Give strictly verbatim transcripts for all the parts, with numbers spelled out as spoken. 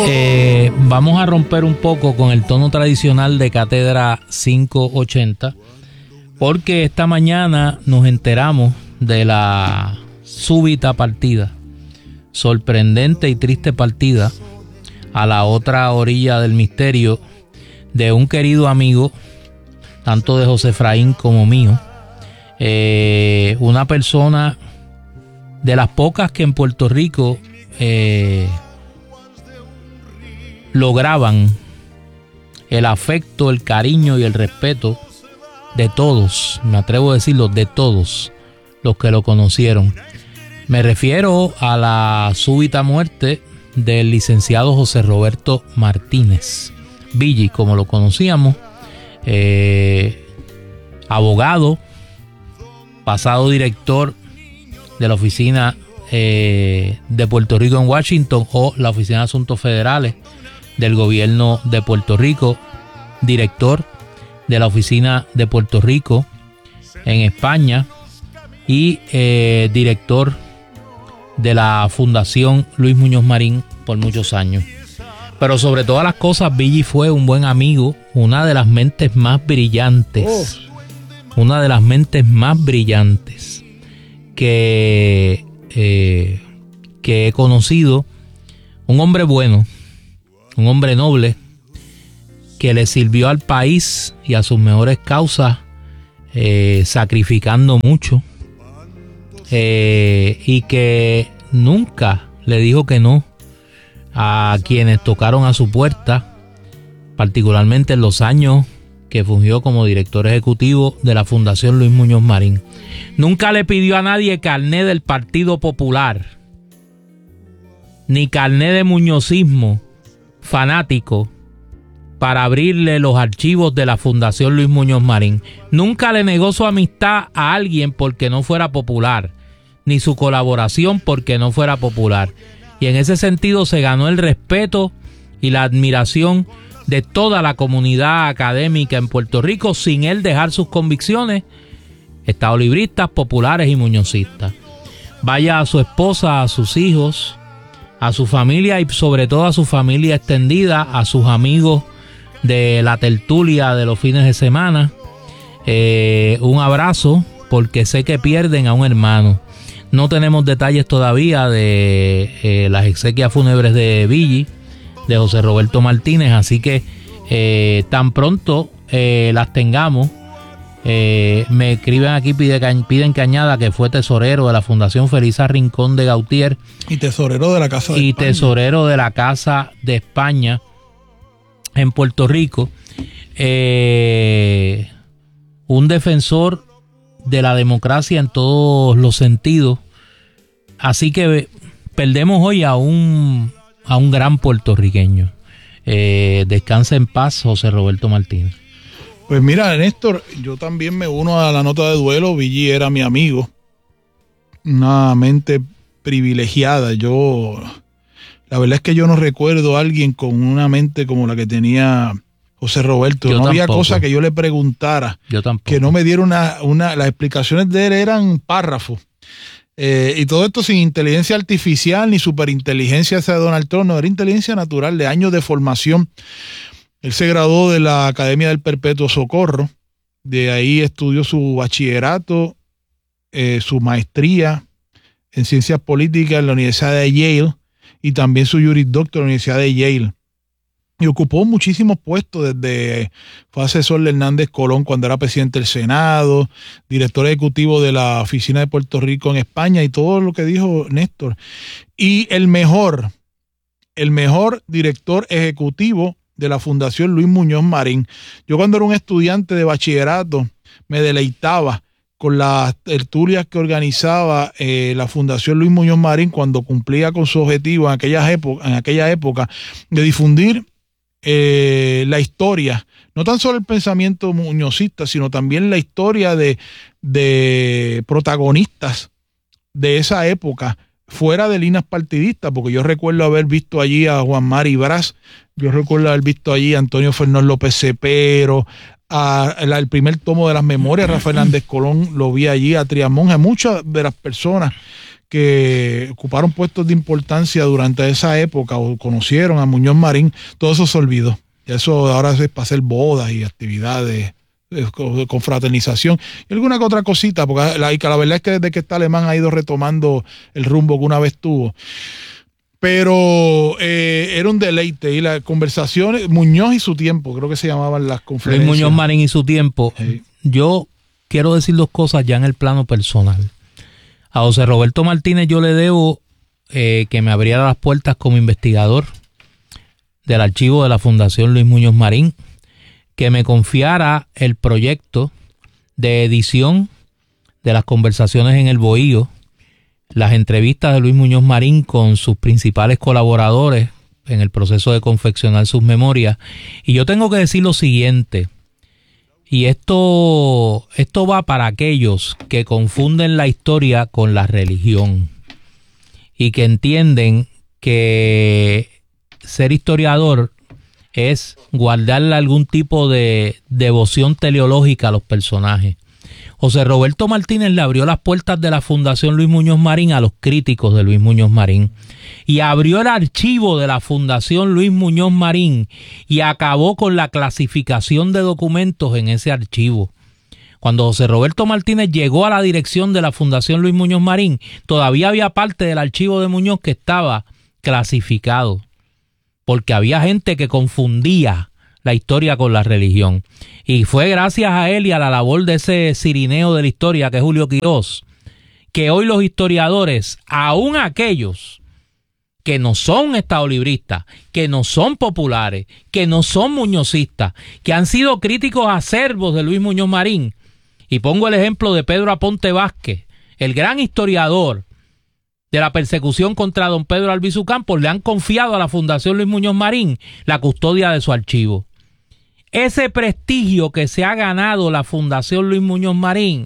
Eh, vamos a romper un poco con el tono tradicional de Cátedra quinientos ochenta, porque esta mañana nos enteramos de la súbita partida, sorprendente y triste partida a la otra orilla del misterio de un querido amigo, tanto de José Efraín como mío, eh, una persona de las pocas que en Puerto Rico eh, lograban el afecto, el cariño y el respeto de todos, me atrevo a decirlo, de todos los que lo conocieron. Me refiero a la súbita muerte del licenciado José Roberto Martínez, Billy, como lo conocíamos, eh, abogado, pasado director de la oficina eh, de Puerto Rico en Washington o la oficina de asuntos federales del gobierno de Puerto Rico, director de la oficina de Puerto Rico en España y eh, director de la Fundación Luis Muñoz Marín por muchos años. Pero sobre todas las cosas, Billy fue un buen amigo, una de las mentes más brillantes, oh. una de las mentes más brillantes que, eh, que he conocido. Un hombre bueno, un hombre noble, que le sirvió al país y a sus mejores causas, eh, sacrificando mucho, eh, y que nunca le dijo que no a quienes tocaron a su puerta, particularmente en los años que fungió como director ejecutivo de la Fundación Luis Muñoz Marín. Nunca le pidió a nadie carné del Partido Popular, ni carné de muñozismo fanático para abrirle los archivos de la Fundación Luis Muñoz Marín. Nunca le negó su amistad a alguien porque no fuera popular, ni su colaboración porque no fuera popular. Y en ese sentido se ganó el respeto y la admiración de toda la comunidad académica en Puerto Rico, sin él dejar sus convicciones estadolibristas, populares y muñozistas. Vaya a su esposa, a sus hijos, a su familia y sobre todo a su familia extendida, a sus amigos de la tertulia de los fines de semana, eh, un abrazo, porque sé que pierden a un hermano. No tenemos detalles todavía de eh, las exequias fúnebres de Billy, de José Roberto Martínez, así que eh, tan pronto eh, las tengamos, eh, me escriben aquí, pide, piden que añada que fue tesorero de la Fundación Felisa Rincón de Gautier y tesorero de la Casa de y España. tesorero de la Casa de España en Puerto Rico, eh, un defensor de la democracia en todos los sentidos. Así que perdemos hoy a un a un gran puertorriqueño. Eh, descansa en paz, José Roberto Martínez. Pues mira, Néstor, yo también me uno a la nota de duelo. Billy era mi amigo, una mente privilegiada. Yo, la verdad es que yo no recuerdo a alguien con una mente como la que tenía José Roberto. Yo no tampoco. Había cosa que yo le preguntara yo tampoco. que no me diera una, una, las explicaciones de él eran párrafos. Eh, y todo esto sin inteligencia artificial ni superinteligencia hacia Donald Trump, no, era inteligencia natural de años de formación. Él se graduó de la Academia del Perpetuo Socorro, de ahí estudió su bachillerato, eh, su maestría en ciencias políticas en la Universidad de Yale y también su Juris Doctor en la Universidad de Yale. Y ocupó muchísimos puestos, desde fue asesor de Hernández Colón cuando era presidente del Senado, director ejecutivo de la Oficina de Puerto Rico en España y todo lo que dijo Néstor. Y el mejor, el mejor director ejecutivo de la Fundación Luis Muñoz Marín. Yo cuando era un estudiante de bachillerato me deleitaba con las tertulias que organizaba eh, la Fundación Luis Muñoz Marín cuando cumplía con su objetivo en aquella época, en aquella época de difundir Eh, la historia, no tan solo el pensamiento muñozista, sino también la historia de, de protagonistas de esa época fuera de líneas partidistas, porque yo recuerdo haber visto allí a Juan Mari Brás, yo recuerdo haber visto allí a Antonio Fernández López Cepero, a, a, el primer tomo de las memorias, Rafael Hernández Colón lo vi allí, a Triamón, a muchas de las personas que ocuparon puestos de importancia durante esa época o conocieron a Muñoz Marín, todo eso se olvidó. Eso ahora es para hacer bodas y actividades de confraternización y alguna que otra cosita, porque la, la verdad es que desde que está Alemán ha ido retomando el rumbo que una vez tuvo. Pero eh, era un deleite y las conversaciones, Muñoz y su tiempo, creo que se llamaban las conferencias. Luis Muñoz Marín y su tiempo. Sí. Yo quiero decir dos cosas ya en el plano personal. A José Roberto Martínez yo le debo eh, que me abriera las puertas como investigador del archivo de la Fundación Luis Muñoz Marín, que me confiara el proyecto de edición de las conversaciones en el Bohío, las entrevistas de Luis Muñoz Marín con sus principales colaboradores en el proceso de confeccionar sus memorias. Y yo tengo que decir lo siguiente, y esto, esto va para aquellos que confunden la historia con la religión y que entienden que ser historiador es guardarle algún tipo de devoción teleológica a los personajes. José Roberto Martínez le abrió las puertas de la Fundación Luis Muñoz Marín a los críticos de Luis Muñoz Marín y abrió el archivo de la Fundación Luis Muñoz Marín y acabó con la clasificación de documentos en ese archivo. Cuando José Roberto Martínez llegó a la dirección de la Fundación Luis Muñoz Marín, todavía había parte del archivo de Muñoz que estaba clasificado, porque había gente que confundía la historia con la religión. Y fue gracias a él y a la labor de ese cirineo de la historia que es Julio Quirós, que hoy los historiadores, aún aquellos que no son estadolibristas, que no son populares, que no son muñozistas, que han sido críticos acervos de Luis Muñoz Marín, y pongo el ejemplo de Pedro Aponte Vázquez, el gran historiador de la persecución contra don Pedro Albizu Campos, le han confiado a la Fundación Luis Muñoz Marín la custodia de su archivo. Ese prestigio que se ha ganado la Fundación Luis Muñoz Marín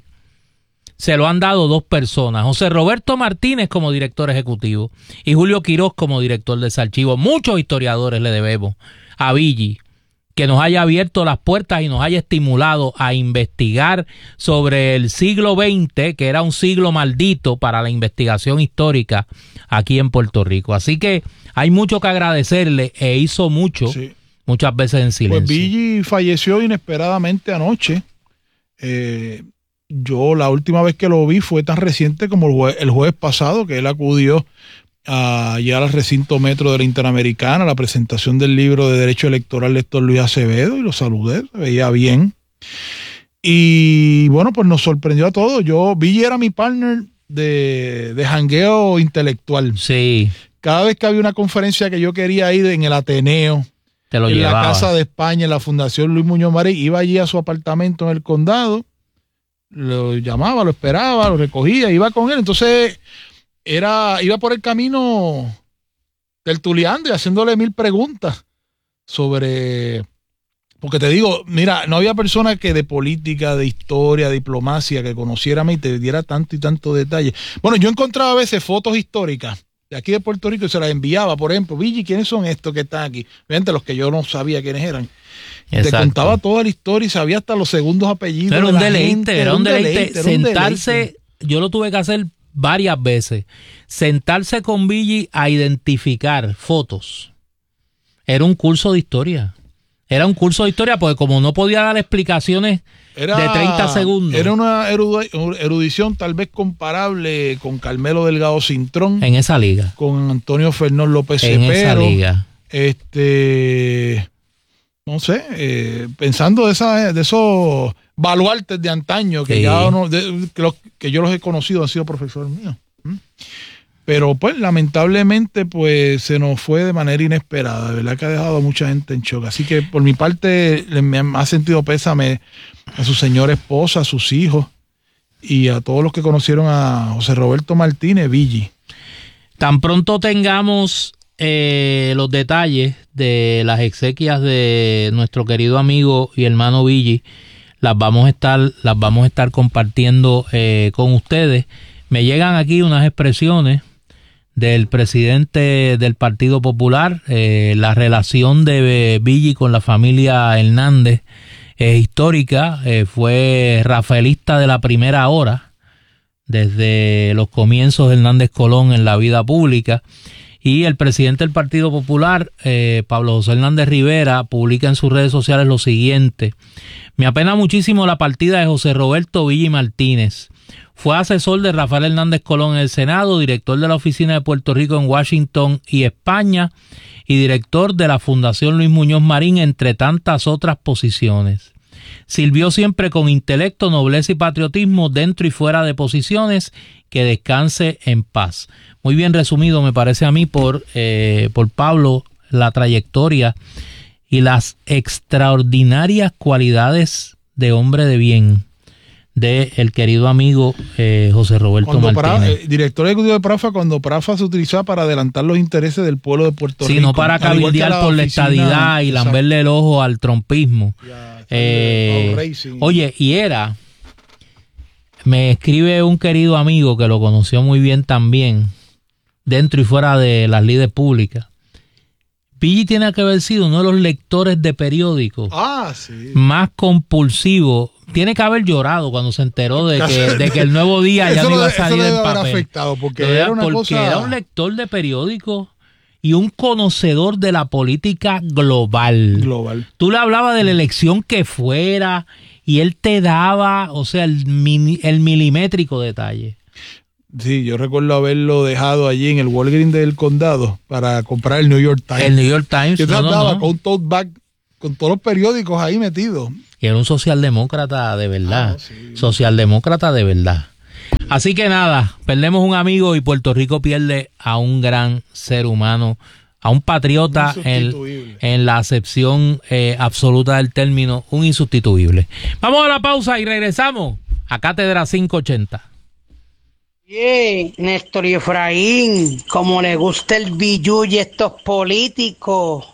se lo han dado dos personas, José Roberto Martínez como director ejecutivo y Julio Quirós como director de ese archivo. Muchos historiadores le debemos a Villi que nos haya abierto las puertas y nos haya estimulado a investigar sobre el siglo veinte, que era un siglo maldito para la investigación histórica aquí en Puerto Rico. Así que hay mucho que agradecerle e hizo mucho, sí, muchas veces en silencio. Pues Villi falleció inesperadamente anoche. Eh, yo la última vez que lo vi fue tan reciente como el, jue el jueves pasado, que él acudió a llegar al recinto metro de la Interamericana, la presentación del libro de Derecho Electoral de Héctor Luis Acevedo, y lo saludé, se veía bien. Y bueno, pues nos sorprendió a todos. Yo, Villi era mi partner de, de jangueo intelectual. Sí. Cada vez que había una conferencia que yo quería ir en el Ateneo, te lo en llevaba. La Casa de España, en la Fundación Luis Muñoz Marín, iba allí a su apartamento en el condado, lo llamaba, lo esperaba, lo recogía, iba con él. Entonces era, iba por el camino tertuleando y haciéndole mil preguntas sobre, porque te digo, mira, no había persona que de política, de historia, de diplomacia, que conociera y te diera tanto y tanto detalle. Bueno, yo encontraba a veces fotos históricas de aquí de Puerto Rico y se las enviaba, por ejemplo, Villi, ¿quiénes son estos que están aquí? Obviamente los que yo no sabía quiénes eran. Exacto. Te contaba toda la historia y sabía hasta los segundos apellidos. Era un de la deleite, gente. era un deleite. deleite era un sentarse, deleite. Yo lo tuve que hacer varias veces. Sentarse con Villi a identificar fotos. Era un curso de historia. Era un curso de historia porque como no podía dar explicaciones era, de treinta segundos. Era una erudición tal vez comparable con Carmelo Delgado Cintrón. En esa liga. Con Antonio Fernón López Cepero. En esa liga. Este... No sé, eh, pensando de, esa, de esos baluartes de antaño que, sí. ya no, de, que, los, que yo los he conocido, han sido profesores míos. ¿Mm? Pero pues lamentablemente pues se nos fue de manera inesperada, de verdad que ha dejado a mucha gente en shock. Así que por mi parte me ha sentido pésame a su señora esposa, a sus hijos y a todos los que conocieron a José Roberto Martínez Villi. Tan pronto tengamos Eh, los detalles de las exequias de nuestro querido amigo y hermano Villi, las vamos a estar, las vamos a estar compartiendo eh, con ustedes. Me llegan aquí unas expresiones del presidente del Partido Popular. Eh, la relación de Villi con la familia Hernández es histórica. Eh, fue rafaelista de la primera hora desde los comienzos de Hernández Colón en la vida pública. Y el presidente del Partido Popular, eh, Pablo José Hernández Rivera, publica en sus redes sociales lo siguiente: me apena muchísimo la partida de José Roberto Villa y Martínez. Fue asesor de Rafael Hernández Colón en el Senado, director de la Oficina de Puerto Rico en Washington y España y director de la Fundación Luis Muñoz Marín, entre tantas otras posiciones. Sirvió siempre con intelecto, nobleza y patriotismo dentro y fuera de posiciones. Que descanse en paz. Muy bien resumido, me parece a mí, por, eh, por Pablo, la trayectoria y las extraordinarias cualidades de hombre de bien de el querido amigo eh, José Roberto cuando Martínez. Pra, eh, director ejecutivo de Prafa, cuando Prafa se utilizaba para adelantar los intereses del pueblo de Puerto sí, Rico. Sí, no para cabildear la por la estadidad y exacto. lamberle el ojo al trompismo. Ya, eh, oye, y era... Me escribe un querido amigo que lo conoció muy bien también, dentro y fuera de las lides públicas. Villi tiene que haber sido uno de los lectores de periódicos ah, sí. más compulsivos. Tiene que haber llorado cuando se enteró de que, de que el Nuevo Día ya no iba a salir en papel. Afectado porque era, era, una porque cosa... era un lector de periódicos y un conocedor de la política global. Global. Tú le hablabas de la elección que fuera... Y él te daba, o sea, el, mini, el milimétrico detalle. Sí, yo recuerdo haberlo dejado allí en el Walgreens del condado para comprar el New York Times. El New York Times. Yo no, trataba no, no. con un tote bag, con todos los periódicos ahí metidos. Y era un socialdemócrata de verdad. Ah, sí. Socialdemócrata de verdad. Así que nada, perdemos un amigo y Puerto Rico pierde a un gran ser humano, a un patriota en, en la acepción eh, absoluta del término, un insustituible. Vamos a la pausa y regresamos a Cátedra quinientos ochenta. Bien, Néstor y Efraín, como le gusta el billú y estos políticos,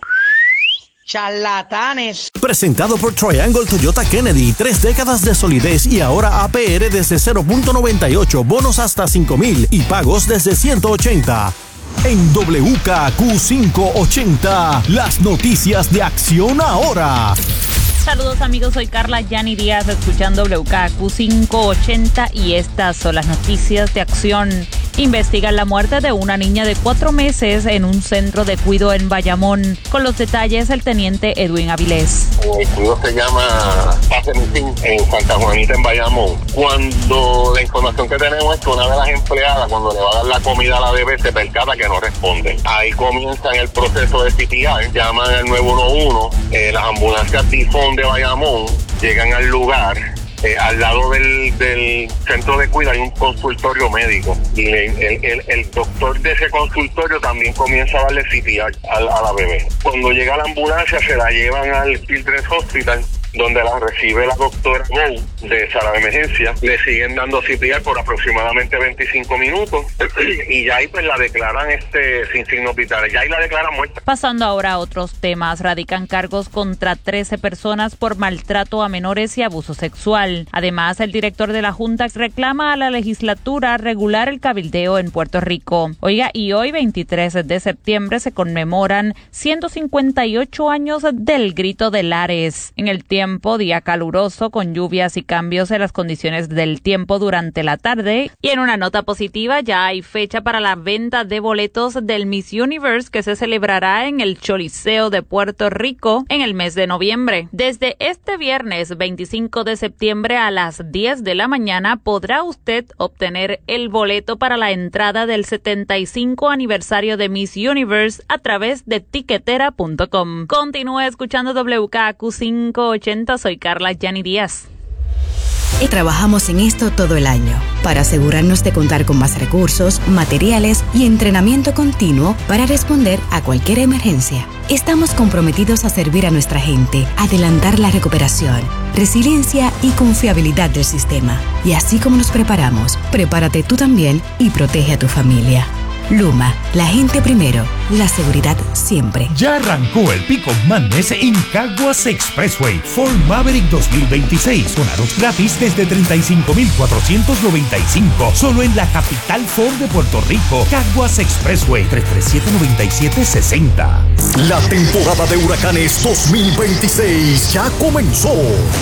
charlatanes. Presentado por Triangle Toyota Kennedy, tres décadas de solidez y ahora A P R desde cero punto noventa y ocho, bonos hasta cinco mil y pagos desde ciento ochenta. En W K Q quinientos ochenta, las noticias de Acción Ahora. Saludos amigos, soy Carla Yani Díaz, escuchando W K Q quinientos ochenta y estas son las noticias de Acción. Investigan la muerte de una niña de cuatro meses en un centro de cuido en Bayamón. Con los detalles, el teniente Edwin Avilés. El cuido se llama Pase Misin en Santa Juanita, en Bayamón. Cuando la información que tenemos es que una de las empleadas, cuando le va a dar la comida a la bebé, se percata que no responde. Ahí comienzan el proceso de C P R, llaman al nueve uno uno, eh, las ambulancias Tifón de Bayamón llegan al lugar. Eh, al lado del, del centro de cuidado hay un consultorio médico y el, el, el, el doctor de ese consultorio también comienza a darle C P R a, a la bebé. Cuando llega la ambulancia se la llevan al Children's Hospital, donde la recibe la doctora Go de sala de emergencia. Le siguen dando C P R por aproximadamente veinticinco minutos y ya ahí pues la declaran este sin signos vitales, ya ahí la declaran muerta. Pasando ahora a otros temas, radican cargos contra trece personas por maltrato a menores y abuso sexual. Además, el director de la Junta reclama a la legislatura regular el cabildeo en Puerto Rico. Oiga, y hoy veintitrés de septiembre se conmemoran ciento cincuenta y ocho años del Grito de Lares. En el tiempo Tiempo, día caluroso con lluvias y cambios en las condiciones del tiempo durante la tarde. Y en una nota positiva, ya hay fecha para la venta de boletos del Miss Universe que se celebrará en el Choliseo de Puerto Rico en el mes de noviembre. Desde este viernes veinticinco de septiembre a las diez de la mañana podrá usted obtener el boleto para la entrada del setenta y cinco aniversario de Miss Universe a través de tiquetera punto com. Continúe escuchando W K Q quinientos ochenta. Soy Carla Yani Díaz. Y trabajamos en esto todo el año para asegurarnos de contar con más recursos, materiales y entrenamiento continuo para responder a cualquier emergencia. Estamos comprometidos a servir a nuestra gente, adelantar la recuperación, resiliencia y confiabilidad del sistema. Y así como nos preparamos, prepárate tú también y protege a tu familia. Luma, la gente primero, la seguridad siempre. Ya arrancó el Pick-up Madness en Caguas Expressway. Ford Maverick dos mil veintiséis. Con aros gratis desde treinta y cinco mil cuatrocientos noventa y cinco. Solo en la capital Ford de Puerto Rico. Caguas Expressway. tres tres siete, nueve siete seis cero. La temporada de huracanes dos mil veintiséis ya comenzó.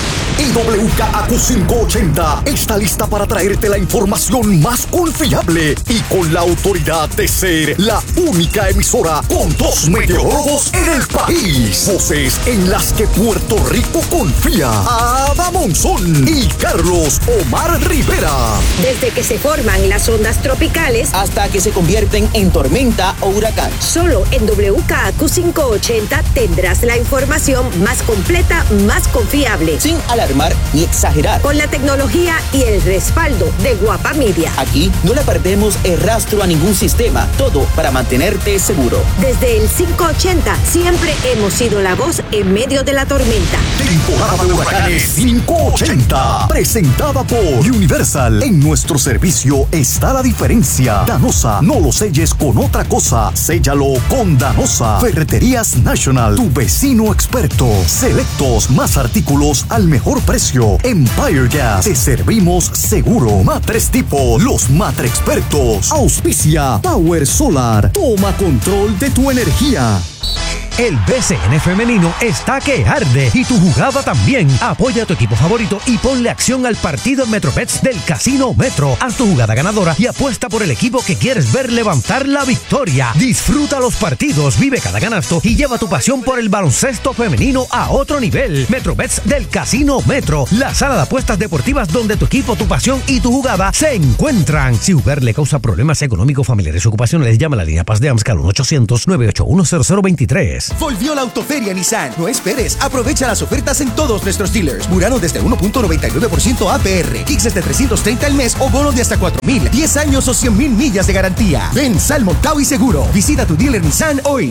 Y W K A Q quinientos ochenta está lista para traerte la información más confiable y con la autoridad de ser la única emisora con dos meteorólogos en el país. Voces en las que Puerto Rico confía. Ada Monzón y Carlos Omar Rivera. Desde que se forman las ondas tropicales hasta que se convierten en tormenta o huracán. Solo en W K A Q quinientos ochenta tendrás la información más completa, más confiable. Sin alarmar ni exagerar. Con la tecnología y el respaldo de Guapa Media. Aquí no le perdemos el rastro a ningún sistema. Todo para mantenerte seguro. Desde el quinientos ochenta siempre hemos sido la voz en medio de la tormenta. Temporada de huracanes quinientos ochenta. Presentada por Universal. En nuestro servicio está la diferencia. Danosa, no lo selles con otra cosa. Séllalo con Danosa. Ferreterías National, tu vecino experto. Selectos, más artículos al mejor precio. Empire Gas, te servimos seguro. Matres Tipo, los matre expertos. Auspicia Power Solar. Toma control de tu energía. El B C N femenino está que arde y tu jugada también. Apoya a tu equipo favorito y ponle acción al partido en MetroBets del Casino Metro. Haz tu jugada ganadora y apuesta por el equipo que quieres ver levantar la victoria. Disfruta los partidos, vive cada canasto y lleva tu pasión por el baloncesto femenino a otro nivel. MetroBets del Casino Metro, la sala de apuestas deportivas donde tu equipo, tu pasión y tu jugada se encuentran. Si jugar le causa problemas económicos, familiares o ocupacionales, llama a la línea Paz de AMSCA al uno ochocientos, nueve ocho uno, cero cero dos tres. Volvió la Autoferia Nissan. No esperes. Aprovecha las ofertas en todos nuestros dealers. Murano desde uno punto noventa y nueve por ciento A P R. Kicks desde trescientos treinta al mes o bonos de hasta cuatro mil. diez años o cien mil millas de garantía. Ven, Sal Montao y Seguro. Visita tu dealer Nissan hoy.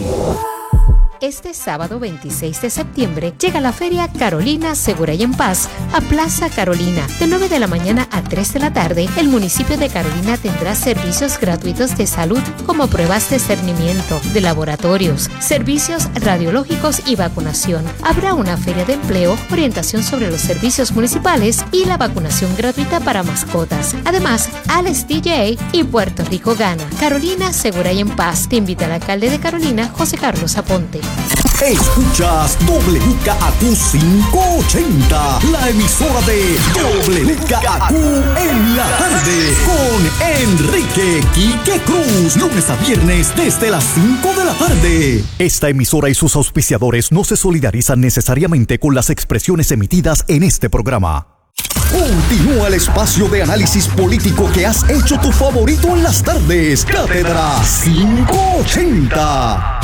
Este sábado veintiséis de septiembre llega la Feria Carolina Segura y en Paz a Plaza Carolina. De nueve de la mañana a tres de la tarde, el municipio de Carolina tendrá servicios gratuitos de salud como pruebas de cernimiento, de laboratorios, servicios radiológicos y vacunación. Habrá una feria de empleo, orientación sobre los servicios municipales y la vacunación gratuita para mascotas. Además, Alex D J y Puerto Rico Gana. Carolina Segura y en Paz. Te invita el alcalde de Carolina, José Carlos Aponte. Escuchas W K A Q quinientos ochenta, la emisora de W K A Q en la tarde, con Enrique Quique Cruz, lunes a viernes desde las cinco de la tarde. Esta emisora y sus auspiciadores no se solidarizan necesariamente con las expresiones emitidas en este programa. Continúa el espacio de análisis político que has hecho tu favorito en las tardes. Cátedra quinientos ochenta.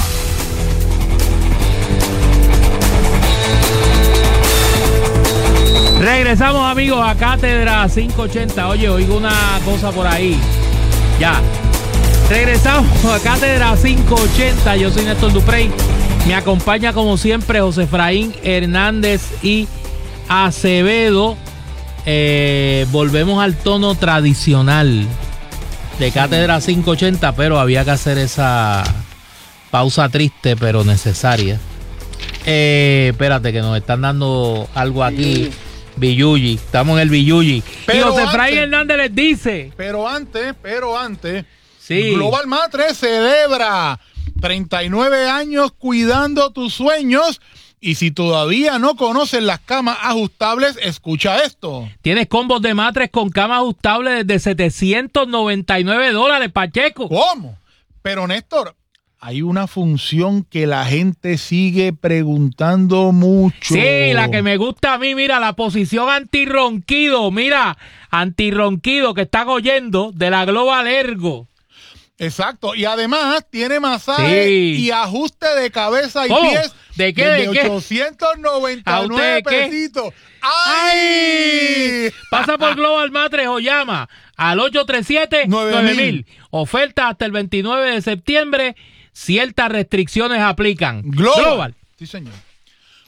Regresamos, amigos, a Cátedra quinientos ochenta. Oye, oigo una cosa por ahí. Ya. Regresamos a Cátedra quinientos ochenta. Yo soy Néstor Duprey. Me acompaña, como siempre, José Efraín Hernández y Acevedo. Eh, volvemos al tono tradicional de Cátedra quinientos ochenta, pero había que hacer esa pausa triste, pero necesaria. Eh, espérate, que nos están dando algo aquí. Billuyi, estamos en el Billuyi. Y José Efraín Hernández les dice. Pero antes, pero antes, sí. Global Matre celebra treinta y nueve años cuidando tus sueños. Y si todavía no conoces las camas ajustables, escucha esto. Tienes combos de matres con cama ajustable desde setecientos noventa y nueve dólares, Pacheco. ¿Cómo? Pero, Néstor, hay una función que la gente sigue preguntando mucho. Sí, la que me gusta a mí, mira, la posición antirronquido, mira, antirronquido que están oyendo de la Global Ergo. Exacto, y además tiene masaje sí. y ajuste de cabeza y ¿Cómo? pies. ¿De qué? De ¿De qué? ochocientos noventa y nueve pesitos. ¡Ay! Pasa por Global Matres o llama al ocho tres siete, nueve mil. Oferta hasta el veintinueve de septiembre. Ciertas restricciones aplican. Global. Global. Sí, señor.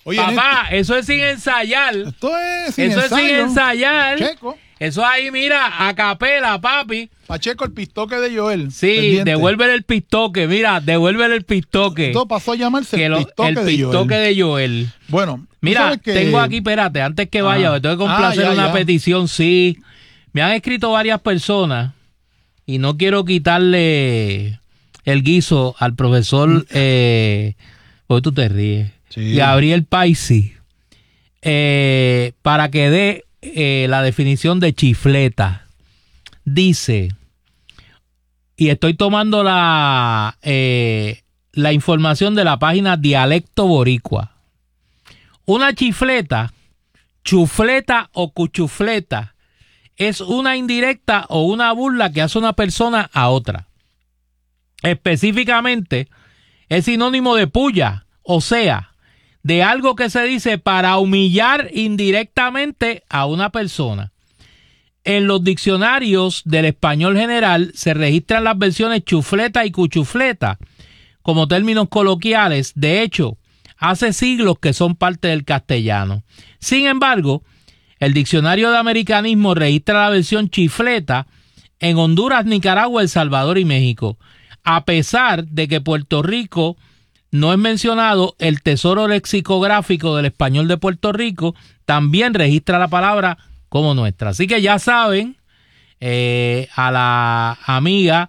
Oye, papá, Néstor, eso es sin ensayar. Esto es sin eso ensayo. es sin ensayar. Checo. Eso ahí, mira, a capela, papi. Pacheco, el pistoque de Joel. Sí, pendiente. Devuélvele el pistoque, mira, devuélvele el pistoque. Esto pasó a llamarse que el lo, pistoque, el de, pistoque Joel. de Joel. Bueno, mira, que... tengo aquí, espérate, antes que vaya, ah. tengo que complacer ah, ya, una ya. petición, sí. Me han escrito varias personas y no quiero quitarle el guiso al profesor, eh, hoy tú te ríes, sí. Gabriel Paisi, eh, para que dé eh, la definición de chifleta. Dice, y estoy tomando la, eh, la información de la página Dialecto Boricua. Una chifleta, chufleta o cuchufleta es una indirecta o una burla que hace una persona a otra. Específicamente, es sinónimo de puya, o sea, de algo que se dice para humillar indirectamente a una persona. En los diccionarios del español general se registran las versiones chufleta y cuchufleta como términos coloquiales. De hecho, hace siglos que son parte del castellano. Sin embargo, el diccionario de americanismo registra la versión chifleta en Honduras, Nicaragua, El Salvador y México. A pesar de que Puerto Rico no es mencionado, el Tesoro Lexicográfico del Español de Puerto Rico también registra la palabra como nuestra. Así que ya saben, eh, a la amiga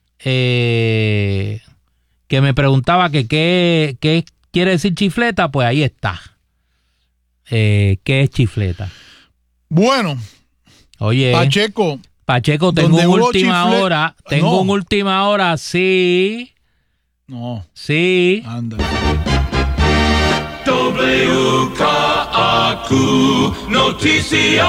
eh, que me preguntaba que qué, qué quiere decir chifleta, pues ahí está. Eh, ¿Qué es chifleta? Bueno, oye, Pacheco. Pacheco, tengo una última chifle... hora. Tengo no. una última hora, sí. No. Sí. Anda. W K A Q Noticias.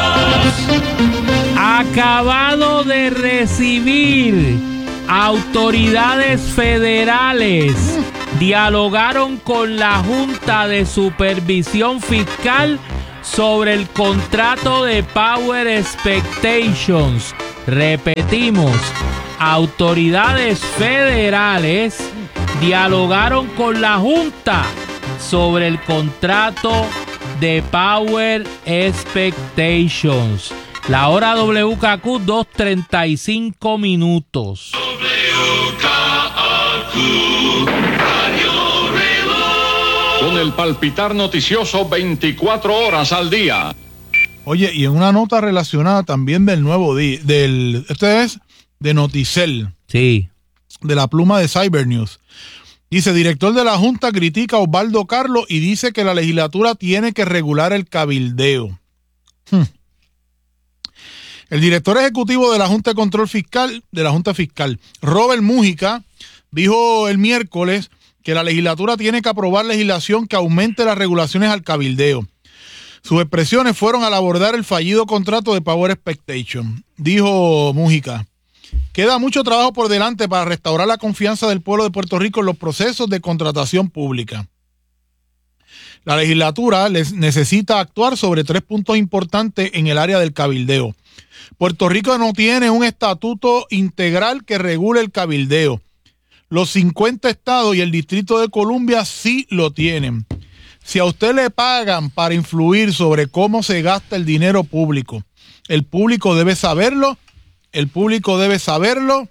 Acabado de recibir, autoridades federales dialogaron con la Junta de Supervisión Fiscal sobre el contrato de Power Expectations. Repetimos, autoridades federales dialogaron con la Junta sobre el contrato de Power Expectations. La hora W K Q, dos treinta y cinco minutos. W K A Q Radio Reloj. Con el palpitar noticioso veinticuatro horas al día. Oye, y en una nota relacionada también del nuevo día, del, este es de Noticel. Sí. De la pluma de Cyber News. Dice, director de la Junta critica a Osvaldo Carlos y dice que la legislatura tiene que regular el cabildeo. Hmm. El director ejecutivo de la Junta de Control Fiscal, de la Junta Fiscal, Robert Mújica, dijo el miércoles que la legislatura tiene que aprobar legislación que aumente las regulaciones al cabildeo. Sus expresiones fueron al abordar el fallido contrato de Power Expectation. Dijo Mújica, queda mucho trabajo por delante para restaurar la confianza del pueblo de Puerto Rico en los procesos de contratación pública. La legislatura les necesita actuar sobre tres puntos importantes en el área del cabildeo. Puerto Rico no tiene un estatuto integral que regule el cabildeo. Los cincuenta estados y el Distrito de Columbia sí lo tienen. Si a usted le pagan para influir sobre cómo se gasta el dinero público, el público debe saberlo, el público debe saberlo.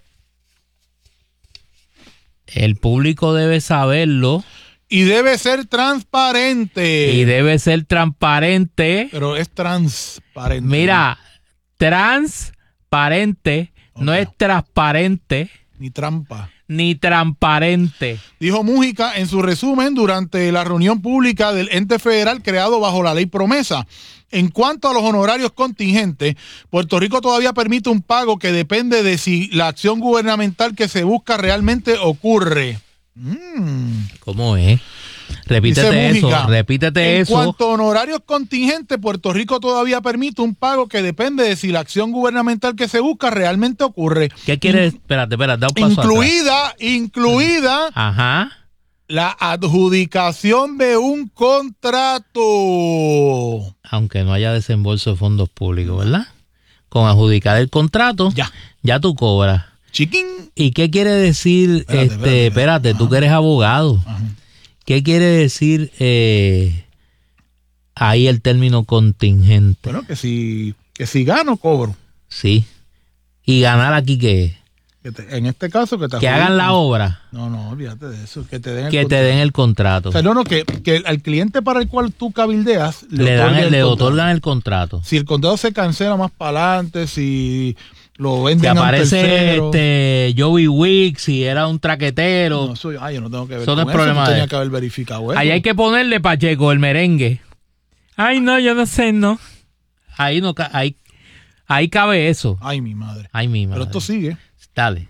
El público debe saberlo. Y debe ser transparente. Y debe ser transparente. Pero es transparente. Mira, transparente, okay. No es transparente. Ni trampa. Ni transparente. Dijo Mújica en su resumen durante la reunión pública del ente federal creado bajo la ley promesa. En cuanto a los honorarios contingentes, Puerto Rico todavía permite un pago que depende de si la acción gubernamental que se busca realmente ocurre. Mm. ¿Cómo es? Repítete eso, repítete en eso. En cuanto a honorarios contingentes, Puerto Rico todavía permite un pago que depende de si la acción gubernamental que se busca realmente ocurre. ¿Qué quieres? Espérate, espérate, da un paso Incluida, atrás. incluida Ajá. la adjudicación de un contrato. Aunque no haya desembolso de fondos públicos, ¿verdad? Con adjudicar el contrato, ya, ya tú cobras. Chiquín. ¿Y qué quiere decir? Espérate, este, espérate, espérate tú que eres abogado. Ajá. ¿Qué quiere decir eh, ahí el término contingente? Bueno, que si, que si gano, cobro. Sí. ¿Y ganar aquí qué es? Que te, en este caso, que te Que hagan la obra. No, no, olvídate de eso. Que te den el Que contrato. te den el contrato. O sea, no, no, que, que al cliente para el cual tú cabildeas le, le, dan el, le otorgan el contrato. Si el contrato se cancela más para adelante, si lo venden que a un aparece tercero. este Joey Wicks, si era un traquetero. No, eso, ay, yo no tengo que ver eso con no es eso. problema Tú de tenía él. que haber verificado eso. Ahí hay que ponerle Pacheco el merengue. Ay, no, yo no sé, no. Ahí no, ahí, ahí cabe eso. Ay, mi madre. Ay, mi madre. Pero esto sigue. Dale.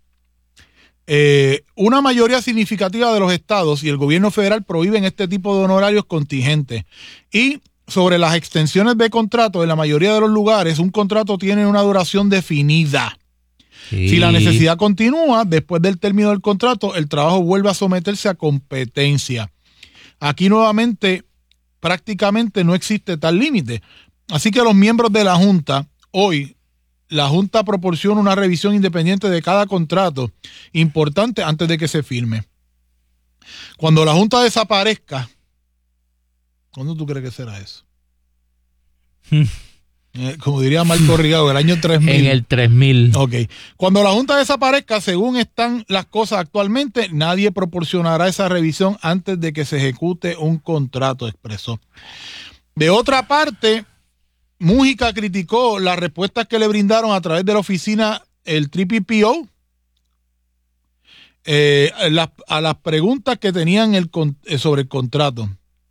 Eh, una mayoría significativa de los estados y el gobierno federal prohíben este tipo de honorarios contingentes. Y sobre las extensiones de contrato, en la mayoría de los lugares, un contrato tiene una duración definida. Sí. Si la necesidad continúa, después del término del contrato, el trabajo vuelve a someterse a competencia. Aquí nuevamente, prácticamente no existe tal límite. Así que los miembros de la Junta, hoy, la Junta proporciona una revisión independiente de cada contrato importante antes de que se firme. Cuando la Junta desaparezca, ¿cuándo tú crees que será eso? Hmm. Eh, como diría Marco Rigado, el año tres mil. En el tres mil. Ok. Cuando la Junta desaparezca, según están las cosas actualmente, nadie proporcionará esa revisión antes de que se ejecute un contrato, expresó. De otra parte, Mújica criticó las respuestas que le brindaron a través de la oficina, el T P P O, eh, la, a las preguntas que tenían el, sobre el contrato.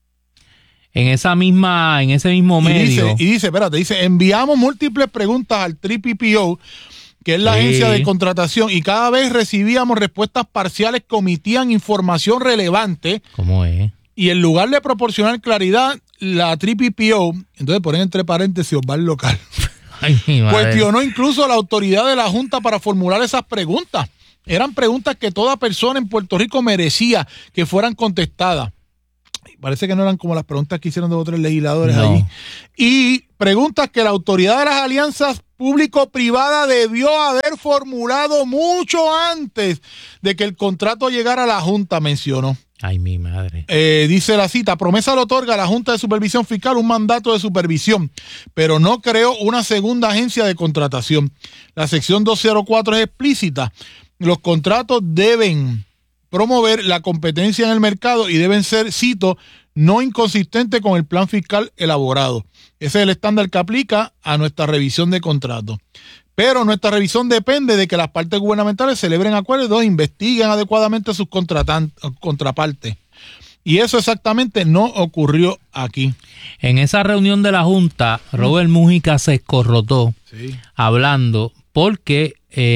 En esa misma, en ese mismo medio. Y dice, y dice, espérate, dice, enviamos múltiples preguntas al T P P O, que es la sí. agencia de contratación, y cada vez recibíamos respuestas parciales que omitían información relevante. ¿Cómo es? Y en lugar de proporcionar claridad, la T P P O, entonces ponen entre paréntesis Osvaldo Local, Ay, mi madre. cuestionó incluso la autoridad de la Junta para formular esas preguntas. Eran preguntas que toda persona en Puerto Rico merecía que fueran contestadas. Parece que no eran como las preguntas que hicieron de otros legisladores no. allí. Y preguntas que la autoridad de las alianzas público-privadas debió haber formulado mucho antes de que el contrato llegara a la Junta, mencionó. Ay, mi madre. Eh, dice la cita, promesa le otorga a la Junta de Supervisión Fiscal un mandato de supervisión, pero no creó una segunda agencia de contratación. La sección doscientos cuatro es explícita. Los contratos deben promover la competencia en el mercado y deben ser, cito, no inconsistentes con el plan fiscal elaborado. Ese es el estándar que aplica a nuestra revisión de contratos. Pero nuestra revisión depende de que las partes gubernamentales celebren acuerdos e investiguen adecuadamente a sus contrapartes. Y eso exactamente no ocurrió aquí. En esa reunión de la Junta, Robert Mújica se escorrotó sí. hablando porque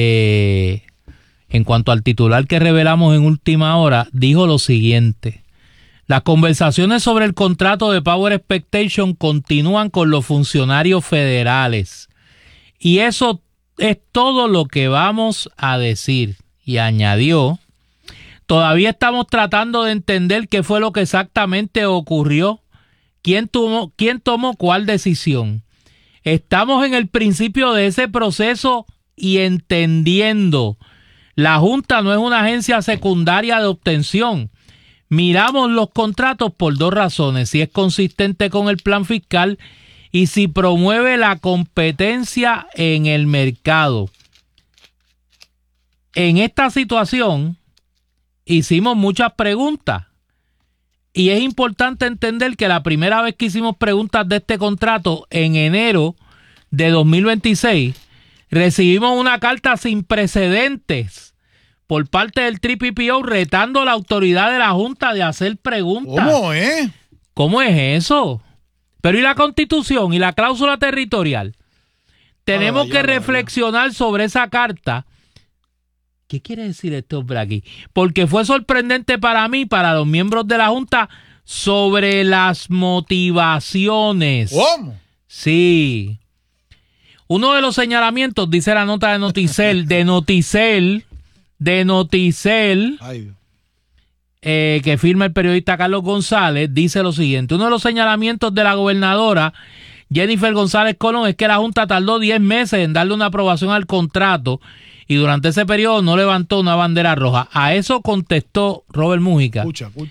eh, en cuanto al titular que revelamos en última hora, dijo lo siguiente. Las conversaciones sobre el contrato de Power Expectation continúan con los funcionarios federales. Y eso es todo lo que vamos a decir. Y añadió, todavía estamos tratando de entender qué fue lo que exactamente ocurrió, quién tomó, quién tomó cuál decisión. Estamos en el principio de ese proceso y entendiendo. La Junta no es una agencia secundaria de obtención. Miramos los contratos por dos razones, si es consistente con el plan fiscal y si promueve la competencia en el mercado. En esta situación hicimos muchas preguntas y es importante entender que la primera vez que hicimos preguntas de este contrato en enero de dos mil veintiséis recibimos una carta sin precedentes por parte del T P P O retando a la autoridad de la Junta de hacer preguntas. ¿Cómo es? ¿Cómo es eso? Pero ¿y la Constitución y la cláusula territorial? Tenemos ah, que vaya, reflexionar vaya. sobre esa carta. ¿Qué quiere decir este hombre aquí? Porque fue sorprendente para mí, para los miembros de la Junta, sobre las motivaciones. ¿Cómo? Sí. Uno de los señalamientos, dice la nota de Noticel, de Noticel, de Noticel, Ay, eh, que firma el periodista Carlos González, dice lo siguiente. Uno de los señalamientos de la gobernadora Jennifer González Colón es que la Junta tardó diez meses en darle una aprobación al contrato y durante ese periodo no levantó una bandera roja. A eso contestó Robert Mújica. Escucha, escucha.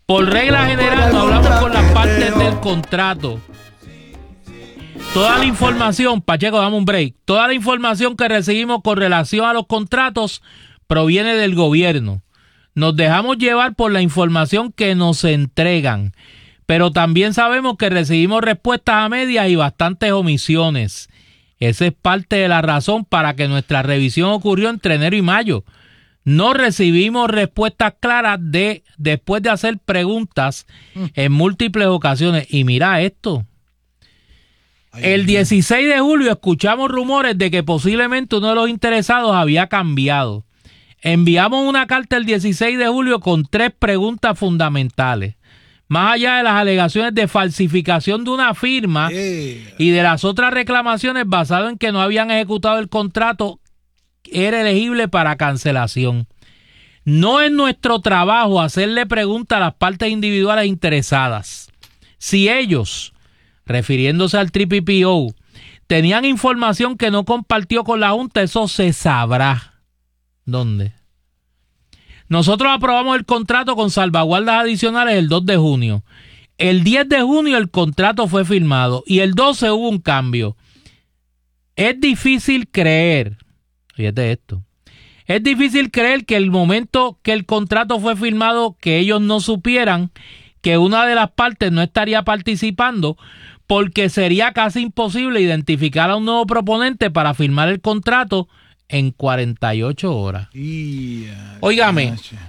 Por regla general, no hablamos con las partes del contrato. Toda la información, Pacheco, dame un break. Toda la información que recibimos con relación a los contratos proviene del gobierno. Nos dejamos llevar por la información que nos entregan, pero también sabemos que recibimos respuestas a medias y bastantes omisiones. Esa es parte de la razón para que nuestra revisión ocurrió entre enero y mayo. No recibimos respuestas claras de después de hacer preguntas en múltiples ocasiones. Y mira esto. El dieciséis de julio escuchamos rumores de que posiblemente uno de los interesados había cambiado. Enviamos una carta el dieciséis de julio con tres preguntas fundamentales. Más allá de las alegaciones de falsificación de una firma yeah. y de las otras reclamaciones basadas en que no habían ejecutado el contrato, era elegible para cancelación. No es nuestro trabajo hacerle preguntas a las partes individuales interesadas. Si ellos, refiriéndose al P P O, tenían información que no compartió con la Junta, eso se sabrá. ¿Dónde? Nosotros aprobamos el contrato con salvaguardas adicionales el dos de junio. El diez de junio el contrato fue firmado y el doce hubo un cambio. Es difícil creer, fíjate esto, es difícil creer que el momento que el contrato fue firmado, que ellos no supieran que una de las partes no estaría participando, porque sería casi imposible identificar a un nuevo proponente para firmar el contrato en cuarenta y ocho horas. Yeah, Óigame, yeah.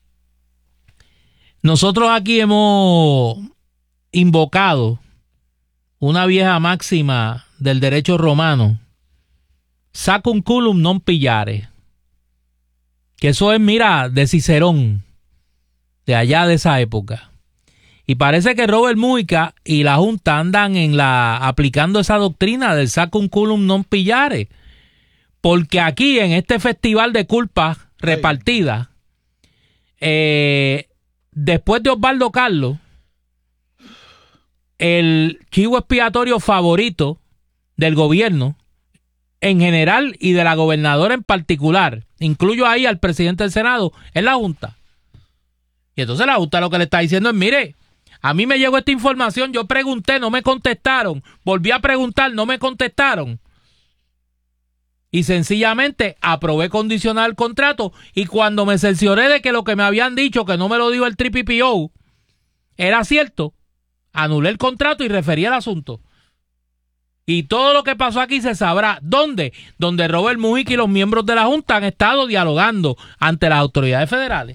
Nosotros aquí hemos invocado una vieja máxima del derecho romano, sacunculum non pillare, que eso es, mira, de Cicerón, de allá de esa época. Y parece que Robert Mujica y la Junta andan en la aplicando esa doctrina del sacunculum non pillare. Porque aquí, en este festival de culpas repartidas, eh, después de Osvaldo Carlos, el chivo expiatorio favorito del gobierno en general y de la gobernadora en particular, incluyo ahí al presidente del Senado, es la Junta. Y entonces la Junta lo que le está diciendo es, mire, a mí me llegó esta información, yo pregunté, no me contestaron, volví a preguntar, no me contestaron. Y sencillamente aprobé condicional el contrato, y cuando me cercioré de que lo que me habían dicho, que no me lo dijo el P P O, era cierto, anulé el contrato y referí al asunto. Y todo lo que pasó aquí se sabrá. ¿Dónde? Donde Robert Mujica y los miembros de la Junta han estado dialogando ante las autoridades federales.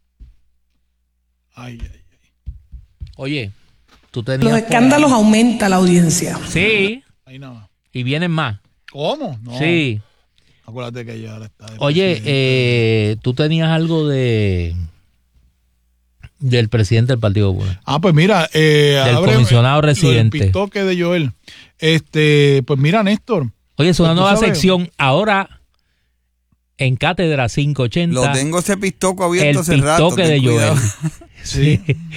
Ay, ay, ay. Oye, tú tenías... Los escándalos por... aumenta la audiencia. Sí. Ahí no. Y vienen más. ¿Cómo? No. Sí. Acuérdate que ya está. Oye, eh, tú tenías algo de del presidente del Partido Popular. Ah, pues mira, eh, del abre, comisionado residente. El pistoque de Joel. Este, pues mira, Néstor. Oye, es una pues nueva sección ahora en Cátedra quinientos ochenta. Lo tengo ese pistoco abierto hace rato. El pistoque de Joel. Sí.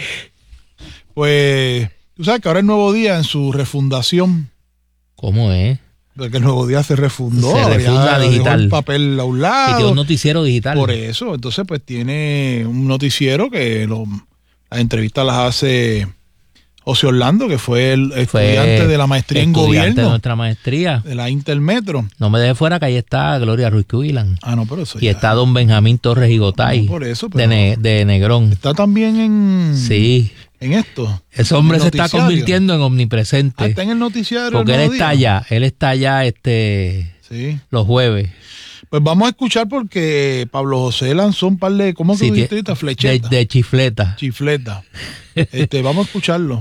Pues tú sabes que ahora es Nuevo Día en su refundación. ¿Cómo es? Porque el Nuevo Día se refundó. Se refunda digital. El papel a un lado. Y tiene un noticiero digital. Por eso, entonces pues tiene un noticiero que lo, las entrevistas las hace José Orlando, que fue el fue estudiante de la maestría en gobierno. de nuestra maestría. De la Intermetro. No me deje fuera que ahí está Gloria Ruiz Cubilán. Ah, no, pero eso Y ya. está don Benjamín Torres Higotay. No, por eso. De, ne, de Negrón. Está también en... Sí. En esto. Ese hombre se está convirtiendo en omnipresente. Ah, está en el noticiario. Porque él está allá, él está allá este, sí. los jueves. Pues vamos a escuchar porque Pablo José lanzó un par de, ¿cómo que sí, tú dijiste? Flechetas. De, de chifleta. Chifleta. este, vamos a escucharlo.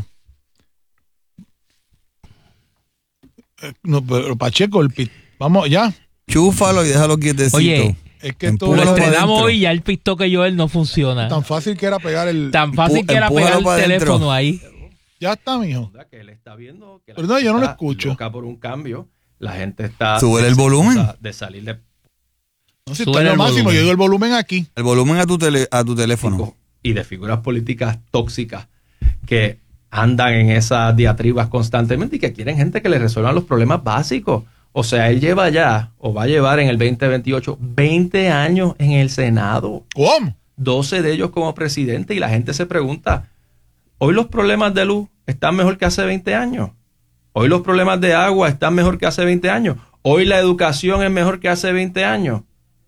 No, pero Pacheco, el pit. Vamos, ya. Chúfalo y déjalo quietecito. Oye, es que lo estrenamos hoy y ya el pistoque Joel no funciona. Tan fácil que era pegar el... Tan fácil Empu- que era pegar el teléfono ahí. Ya está, mijo. Que él está viendo que la Pero no, yo no lo escucho. Loca por un cambio. La gente está... Sube el volumen. De salir de... No, si está en lo máximo, yo digo el volumen aquí. El volumen a tu, tele, a tu teléfono. Y de figuras políticas tóxicas que andan en esas diatribas constantemente y que quieren gente que les resuelvan los problemas básicos. O sea, él lleva ya, o va a llevar en el veinte veintiocho, veinte años en el Senado. ¿Cómo? doce de ellos como presidente, y la gente se pregunta, ¿hoy los problemas de luz están mejor que hace veinte años? ¿Hoy los problemas de agua están mejor que hace veinte años? ¿Hoy la educación es mejor que hace veinte años?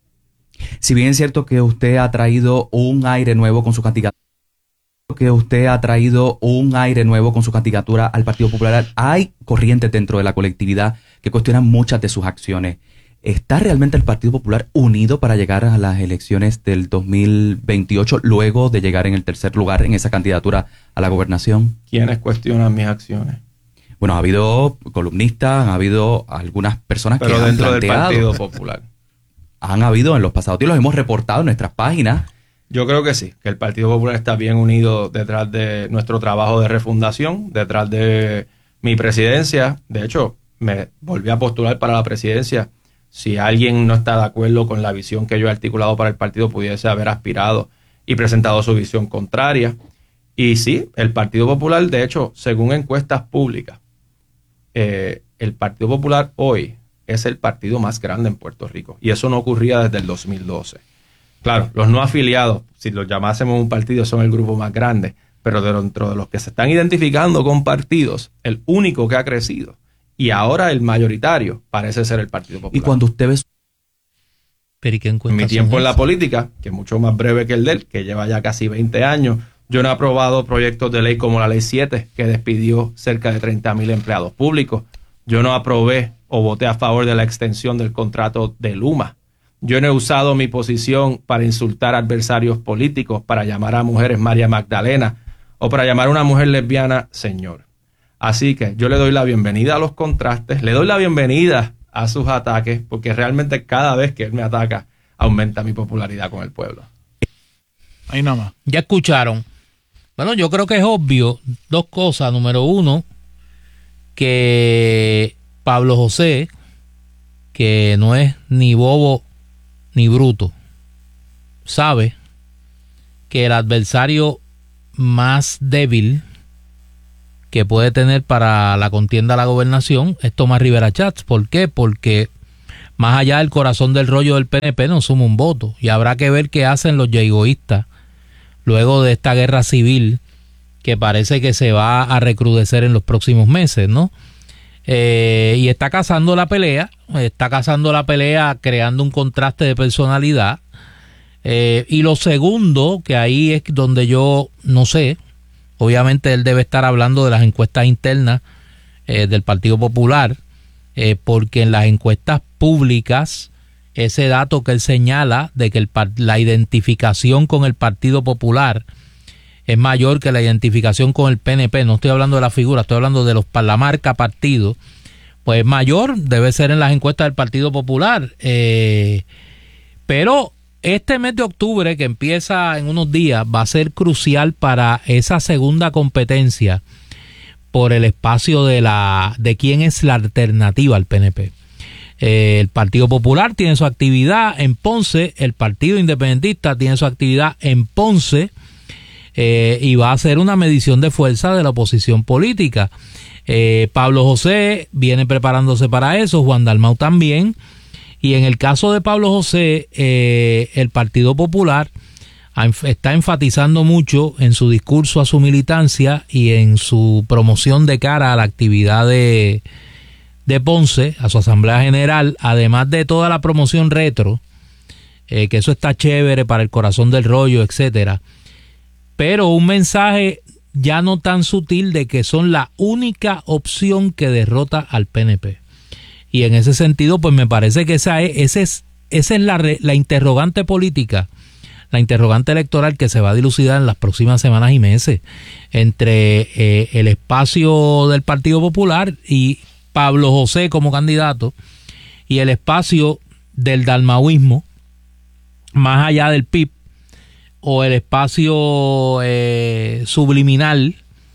Si bien es cierto que usted ha traído un aire nuevo con su candidatura, que usted ha traído un aire nuevo con su candidatura al Partido Popular, hay corrientes dentro de la colectividad que cuestionan muchas de sus acciones. ¿Está realmente el Partido Popular unido para llegar a las elecciones del dos mil veintiocho, luego de llegar en el tercer lugar en esa candidatura a la gobernación? ¿Quiénes cuestionan mis acciones? Bueno, ha habido columnistas, ha habido algunas personas Pero que han dentro planteado, del Partido Popular. Han habido en los pasados días, los hemos reportado en nuestras páginas. Yo creo que sí, que el Partido Popular está bien unido detrás de nuestro trabajo de refundación, detrás de mi presidencia. De hecho, me volví a postular para la presidencia. Si alguien no está de acuerdo con la visión que yo he articulado para el partido, pudiese haber aspirado y presentado su visión contraria. Y sí, el Partido Popular, de hecho, según encuestas públicas, eh, el Partido Popular hoy es el partido más grande en Puerto Rico. Y eso no ocurría desde el dos mil doce. Claro, los no afiliados, si los llamásemos un partido, son el grupo más grande. Pero dentro de los que se están identificando con partidos, el único que ha crecido y ahora el mayoritario parece ser el Partido Popular. Y cuando usted ve... Pero ¿y qué en mi tiempo en la política, que es mucho más breve que el de él, que lleva ya casi veinte años, yo no he aprobado proyectos de ley como la Ley siete, que despidió cerca de treinta mil empleados públicos. Yo no aprobé o voté a favor de la extensión del contrato de Luma. Yo no he usado mi posición para insultar a adversarios políticos, para llamar a mujeres María Magdalena o para llamar a una mujer lesbiana señor. Así que yo le doy la bienvenida a los contrastes, le doy la bienvenida a sus ataques, porque realmente cada vez que él me ataca aumenta mi popularidad con el pueblo. Ahí nada más. Ya escucharon. Bueno, yo creo que es obvio dos cosas. Número uno, que Pablo José, que no es ni bobo ni bruto, sabe que el adversario más débil que puede tener para la contienda a la gobernación es Tomás Rivera Schatz. ¿Por qué? Porque más allá del corazón del rollo del P N P no suma un voto, y habrá que ver qué hacen los yegoístas luego de esta guerra civil que parece que se va a recrudecer en los próximos meses, ¿no? Eh, y está cazando la pelea, está cazando la pelea creando un contraste de personalidad. Eh, y lo segundo, que ahí es donde yo no sé, obviamente él debe estar hablando de las encuestas internas eh, del Partido Popular, eh, porque en las encuestas públicas, ese dato que él señala de que el, la identificación con el Partido Popular es mayor que la identificación con el P N P, no estoy hablando de la figura, estoy hablando de los la marca partido, pues es mayor, debe ser en las encuestas del Partido Popular. Eh, pero este mes de octubre, que empieza en unos días, va a ser crucial para esa segunda competencia por el espacio de la de quién es la alternativa al P N P. Eh, el Partido Popular tiene su actividad en Ponce, el Partido Independentista tiene su actividad en Ponce, eh, y va a ser una medición de fuerza de la oposición política. Eh, Pablo José viene preparándose para eso, Juan Dalmau también. Y en el caso de Pablo José, eh, el Partido Popular está enfatizando mucho en su discurso a su militancia y en su promoción de cara a la actividad de, de Ponce, a su Asamblea General, además de toda la promoción retro, eh, que eso está chévere para el corazón del rollo, etcétera. Pero un mensaje ya no tan sutil de que son la única opción que derrota al P N P. Y en ese sentido, pues me parece que esa es, esa es, esa es la, la interrogante política, la interrogante electoral que se va a dilucidar en las próximas semanas y meses entre eh, el espacio del Partido Popular y Pablo José como candidato y el espacio del dalmauismo más allá del P I B, o el espacio eh, subliminal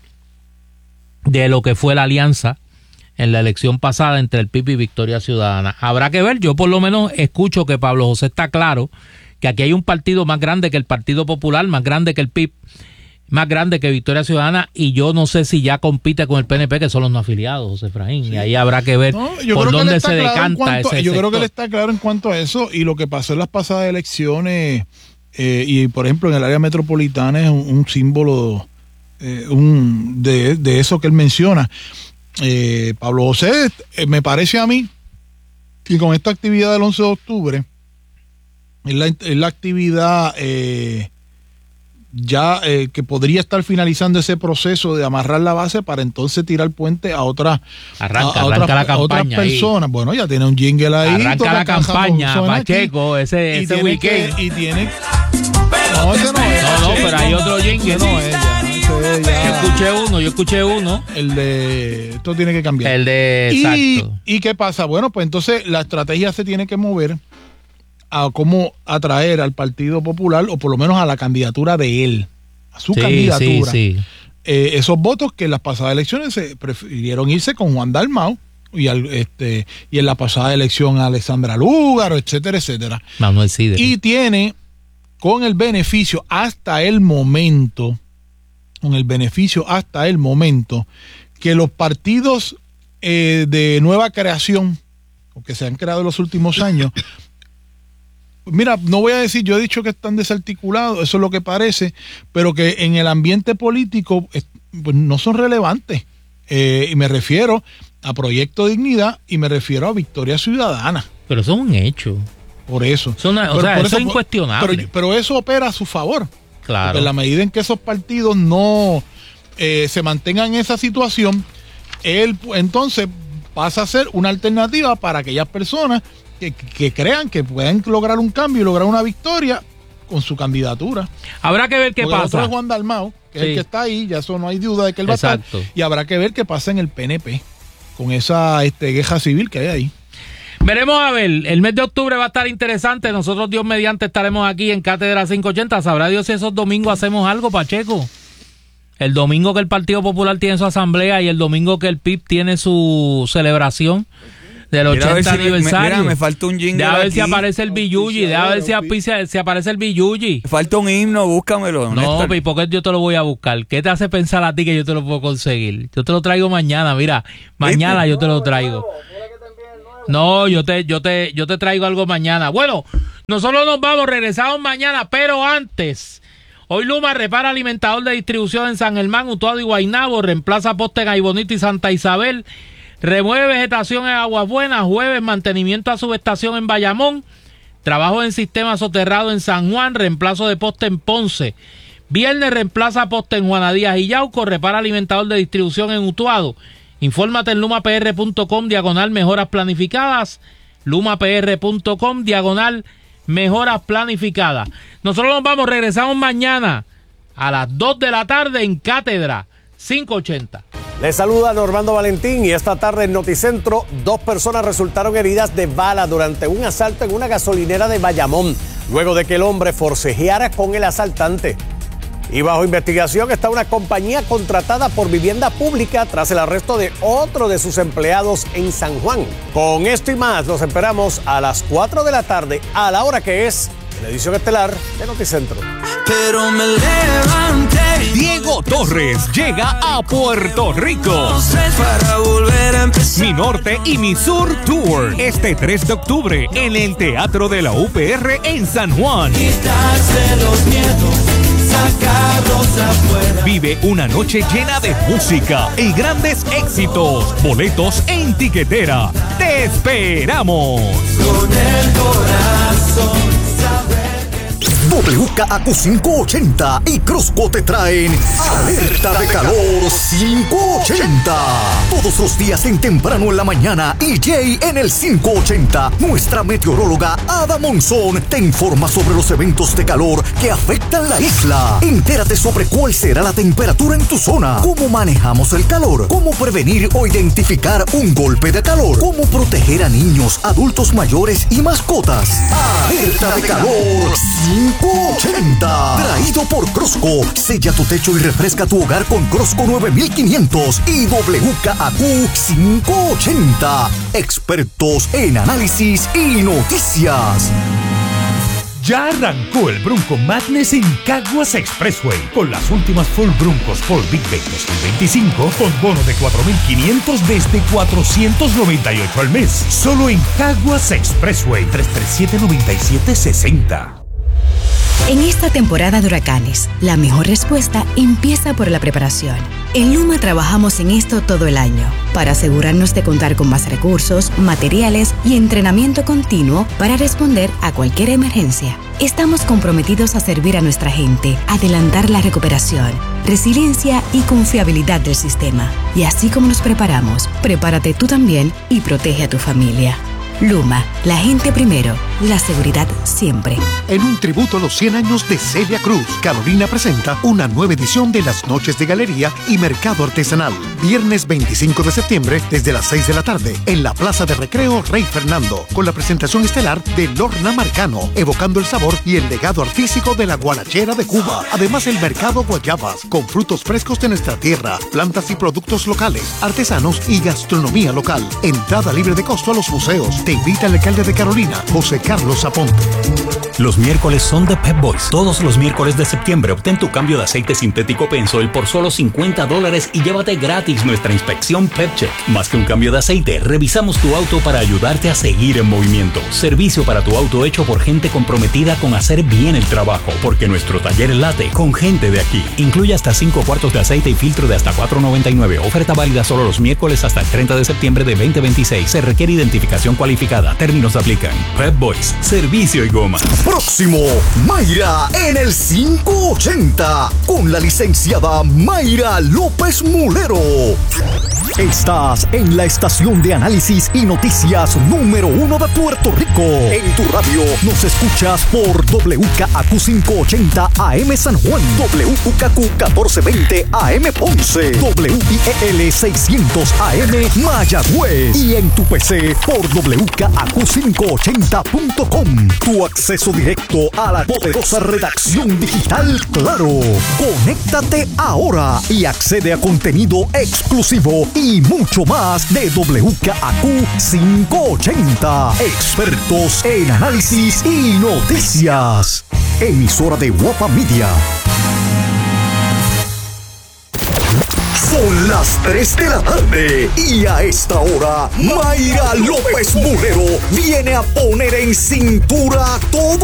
de lo que fue la alianza en la elección pasada entre el P I B y Victoria Ciudadana. Habrá que ver, yo por lo menos escucho que Pablo José está claro que aquí hay un partido más grande que el Partido Popular, más grande que el P I B, más grande que Victoria Ciudadana, y yo no sé si ya compite con el P N P, que son los no afiliados, José Efraín, sí. Y ahí habrá que ver no, por dónde se decanta cuanto, ese Yo sector. creo que él está claro en cuanto a eso, y lo que pasó en las pasadas elecciones eh, y por ejemplo en el área metropolitana es un, un símbolo eh, un, de, de eso que él menciona. Eh, Pablo José, eh, me parece a mí que con esta actividad del once de octubre es la, es la actividad eh, ya eh, que podría estar finalizando ese proceso de amarrar la base para entonces tirar puente a otras arranca, a, a arranca otras, la campaña otras personas. Ahí. Bueno, ya tiene un jingle ahí. Arranca la campaña, Pacheco, aquí, ese, y ese tiene weekend. Que, y tiene... No, ese no es. No, no, pero hay otro jingle. No es ya, ese es ya. Yo escuché uno, yo escuché uno. El de... Esto tiene que cambiar. El de... Y, exacto. ¿Y qué pasa? Bueno, pues entonces la estrategia se tiene que mover a cómo atraer al Partido Popular, o por lo menos a la candidatura de él, a su sí, candidatura. Sí, sí. Eh, esos votos que en las pasadas elecciones se prefirieron irse con Juan Dalmau y, al, este, y en la pasada elección a Alexandra Lúgaro, etcétera, etcétera. Manuel Sidre. Y tiene con el beneficio hasta el momento, con el beneficio hasta el momento, que los partidos eh, de nueva creación, o que se han creado en los últimos años, mira, no voy a decir, yo he dicho que están desarticulados, eso es lo que parece, pero que en el ambiente político pues, no son relevantes. Eh, y me refiero a Proyecto Dignidad y me refiero a Victoria Ciudadana. Pero eso es un hecho. Por eso. Son una, o pero, sea, por eso eso es incuestionable. Pero, pero eso opera a su favor. Claro. Porque en la medida en que esos partidos no eh, se mantengan en esa situación, él entonces pasa a ser una alternativa para aquellas personas que, que crean que pueden lograr un cambio y lograr una victoria con su candidatura. Habrá que ver qué Porque pasa. El otro es Juan Dalmau, que sí. es el que está ahí, ya eso no hay duda de que él va Exacto. a estar. Y habrá que ver qué pasa en el P N P con esa este, guerra civil que hay ahí. Veremos a ver, el mes de octubre va a estar interesante. Nosotros, Dios mediante, estaremos aquí en Cátedra quinientos ochenta. Sabrá Dios si esos domingos hacemos algo, Pacheco. El domingo que el Partido Popular tiene su asamblea y el domingo que el P I B tiene su celebración del ochenta si aniversario. Me, mira, me falta un jingle. Deja ver aquí. si aparece el Billuyi. Deja ver si, apicia, si aparece el Billuyi. Me falta un himno, búscamelo. No, ¿y por qué yo te lo voy a buscar? ¿Qué te hace pensar a ti que yo te lo puedo conseguir? Yo te lo traigo mañana, mira. Mañana yo te lo traigo. No, yo te, yo te, yo te traigo algo mañana. Bueno, nosotros nos vamos, regresamos mañana, pero antes, hoy Luma repara alimentador de distribución en San Germán, Utuado y Guaynabo, reemplaza poste en Aybonito y Santa Isabel, remueve vegetación en Aguas Buenas, jueves mantenimiento a subestación en Bayamón, trabajo en sistema soterrado en San Juan, reemplazo de poste en Ponce, viernes reemplaza poste en Juana Díaz y Yauco, repara alimentador de distribución en Utuado. Infórmate en lumapr punto com, diagonal mejoras planificadas, lumapr punto com, diagonal mejoras planificadas. Nosotros nos vamos, regresamos mañana a las dos de la tarde en Cátedra quinientos ochenta. Les saluda Normando Valentín y esta tarde en Noticentro, dos personas resultaron heridas de bala durante un asalto en una gasolinera de Bayamón, luego de que el hombre forcejeara con el asaltante. Y bajo investigación está una compañía contratada por Vivienda Pública tras el arresto de otro de sus empleados en San Juan. Con esto y más, los esperamos a las cuatro de la tarde, a la hora que es, en la edición estelar de Noticentro. Pero me levanté. Diego Torres llega a Puerto Rico. Para volver a empezar. Mi Norte y Mi Sur Tour. Este tres de octubre en el Teatro de la U P R en San Juan. Quitarse los miedos. Vive una noche llena de música y grandes éxitos. Boletos en tiquetera. ¡Te esperamos! Con el corazón W K A Q quinientos ochenta y Crosco te traen Alerta de Calor quinientos ochenta. Todos los días en temprano en la mañana, E J en el quinientos ochenta. Nuestra meteoróloga Ada Monzón te informa sobre los eventos de calor que afectan la isla. Entérate sobre cuál será la temperatura en tu zona, cómo manejamos el calor, cómo prevenir o identificar un golpe de calor, cómo proteger a niños, adultos mayores y mascotas. Alerta de Calor quinientos ochenta. Traído por Crosco. Sella tu techo y refresca tu hogar con Crosco nueve mil quinientos y W K A Q quinientos ochenta. Expertos en análisis y noticias. Ya arrancó el Bronco Madness en Caguas Expressway con las últimas Full Broncos Fall Big Bang dos mil veinticinco con bono de cuatro mil quinientos desde cuatrocientos noventa y ocho al mes. Solo en Caguas Expressway. Tres tres siete, nueve siete seis cero. En esta temporada de huracanes, la mejor respuesta empieza por la preparación. En Luma trabajamos en esto todo el año, para asegurarnos de contar con más recursos, materiales y entrenamiento continuo para responder a cualquier emergencia. Estamos comprometidos a servir a nuestra gente, adelantar la recuperación, resiliencia y confiabilidad del sistema. Y así como nos preparamos, prepárate tú también y protege a tu familia. Luma, la gente primero, la seguridad siempre. En un tributo a los cien años de Celia Cruz, Carolina presenta una nueva edición de las Noches de Galería y Mercado Artesanal. Viernes veinticinco de septiembre, desde las seis de la tarde, en la Plaza de Recreo Rey Fernando, con la presentación estelar de Lorna Marcano, evocando el sabor y el legado artístico de la guanachera de Cuba. Además, el Mercado Guayabas, con frutos frescos de nuestra tierra, plantas y productos locales, artesanos y gastronomía local. Entrada libre de costo a los museos. Te invita el alcalde de Carolina, José Carlos Aponte. Los miércoles son de Pep Boys. Todos los miércoles de septiembre obtén tu cambio de aceite sintético Pennzoil por solo cincuenta dólares y llévate gratis nuestra inspección PepCheck. Más que un cambio de aceite, revisamos tu auto para ayudarte a seguir en movimiento. Servicio para tu auto hecho por gente comprometida con hacer bien el trabajo, porque nuestro taller late con gente de aquí. Incluye hasta cinco cuartos de aceite y filtro de hasta cuatro noventa y nueve. Oferta válida solo los miércoles hasta el treinta de septiembre de veinte veintiséis. Se requiere identificación cualificada. Términos aplican. Pep Boys, servicio y goma. Próximo, Mayra en el quinientos ochenta, con la licenciada Mayra López Mulero. Estás en la estación de análisis y noticias número uno de Puerto Rico. En tu radio nos escuchas por W K A Q quinientos ochenta A M San Juan, W K Q catorce veinte A M Ponce, W I E L seiscientos A M Mayagüez y en tu P C por W K A Q quinientos ochenta punto com. Tu acceso directo a la poderosa redacción digital Claro. Conéctate ahora y accede a contenido exclusivo y mucho más de W K A Q quinientos ochenta. Expertos en análisis y noticias. Emisora de Guapa Media. Son las tres de la tarde y a esta hora Mayra López Mulero viene a poner en cintura todo